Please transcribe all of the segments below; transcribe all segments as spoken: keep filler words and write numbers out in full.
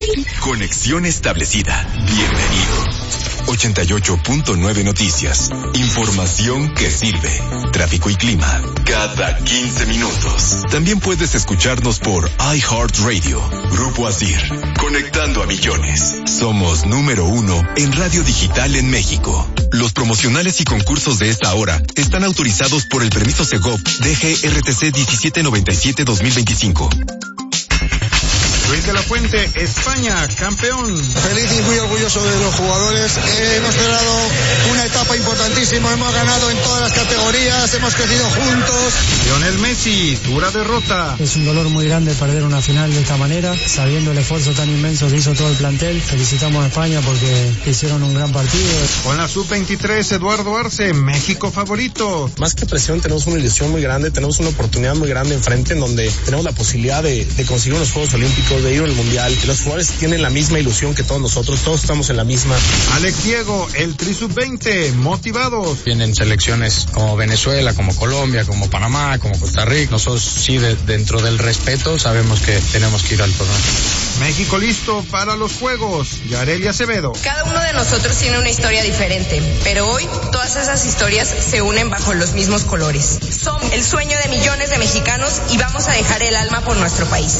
Conexión establecida. Bienvenido. ochenta y ocho punto nueve Noticias. Información que sirve. Tráfico y clima. Cada quince minutos. También puedes escucharnos por iHeartRadio. Grupo Asir. Conectando a millones. Somos número uno en radio digital en México. Los promocionales y concursos de esta hora están autorizados por el permiso Segov D G R T C diecisiete noventa y siete dos mil veinticinco. Luis de la Fuente, España, campeón. Feliz y muy orgulloso de los jugadores. Eh, hemos cerrado una etapa importantísima, hemos ganado en todas las categorías, hemos crecido juntos. Lionel Messi, dura derrota. Es un dolor muy grande perder una final de esta manera, sabiendo el esfuerzo tan inmenso que hizo todo el plantel. Felicitamos a España porque hicieron un gran partido. Con la sub veintitrés, Eduardo Arce, México favorito. Más que presión, tenemos una ilusión muy grande, tenemos una oportunidad muy grande enfrente en donde tenemos la posibilidad de, de conseguir unos Juegos Olímpicos, de ir al Mundial. Los jugadores tienen la misma ilusión que todos nosotros, todos estamos en la misma. Alex Diego, el Tri sub veinte, motivados. Vienen selecciones como Venezuela, como Colombia, como Panamá, como Costa Rica. Nosotros sí, de, dentro del respeto, sabemos que tenemos que ir al torneo. México listo para los Juegos. Yareli Acevedo. Cada uno de nosotros tiene una historia diferente, pero hoy todas esas historias se unen bajo los mismos colores. Somos el sueño de millones de mexicanos y vamos a dejar el alma por nuestro país.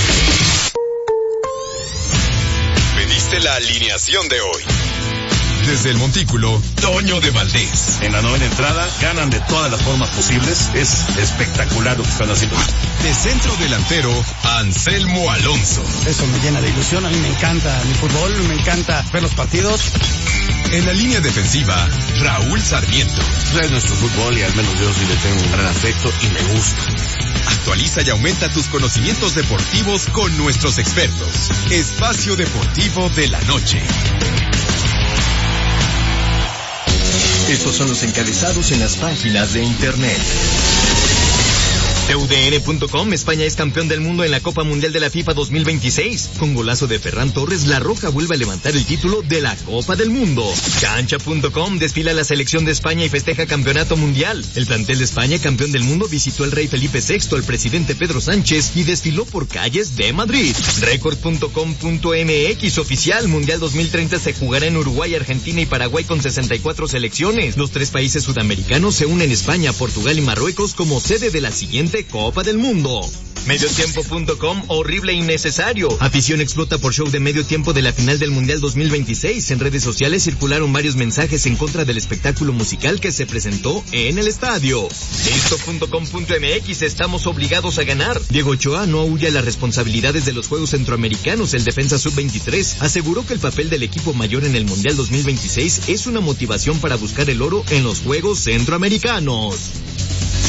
Pediste la alineación de hoy. Desde el Montículo, Toño de Valdés. En la novena entrada, ganan de todas las formas posibles. Es espectacular lo que están haciendo. De centro delantero, Anselmo Alonso. Eso me llena de ilusión. A mí me encanta mi fútbol, me encanta ver los partidos. En la línea defensiva, Raúl Sarmiento. Es nuestro fútbol y al menos yo sí le tengo un gran afecto y me gusta. Actualiza y aumenta tus conocimientos deportivos con nuestros expertos. Espacio Deportivo de la Noche. Estos son los encabezados en las páginas de internet. T U D N punto com, España es campeón del mundo en la Copa Mundial de la FIFA dos mil veintiséis. Con golazo de Ferran Torres, La Roja vuelve a levantar el título de la Copa del Mundo. Cancha punto com, desfila la selección de España y festeja campeonato mundial. El plantel de España, campeón del mundo, visitó al rey Felipe sexto, al presidente Pedro Sánchez y desfiló por calles de Madrid. Record punto com punto m x, oficial, Mundial dos mil treinta se jugará en Uruguay, Argentina y Paraguay con sesenta y cuatro selecciones. Los tres países sudamericanos se unen España, Portugal y Marruecos como sede de la siguiente Copa del Mundo. Mediotiempo punto com, horrible e innecesario. Afición explota por show de medio tiempo de la final del Mundial dos mil veintiséis. En redes sociales circularon varios mensajes en contra del espectáculo musical que se presentó en el estadio. Listo punto com punto m x, estamos obligados a ganar. Diego Ochoa no huye a las responsabilidades de los Juegos Centroamericanos. El defensa sub veintitrés aseguró que el papel del equipo mayor en el Mundial dos mil veintiséis es una motivación para buscar el oro en los Juegos Centroamericanos.